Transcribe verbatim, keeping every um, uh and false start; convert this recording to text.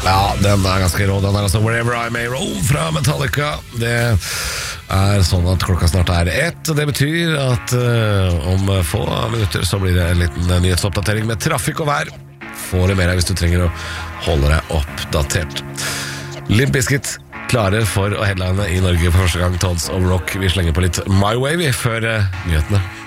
Ja, den er ganske rå. Den er altså Wherever I May Roam fra Metallica. Det er sånn at klokka snart er ett. Det betyr at uh, om få minutter så blir det en liten nyhetsoppdatering med trafikk og vær. Få det med deg hvis du trenger å holde deg oppdatert. Limp Bizkit klare for å headline i Norge for første gang. Tods of Rock. Vi slenger på litt My Way før uh, nyhetene.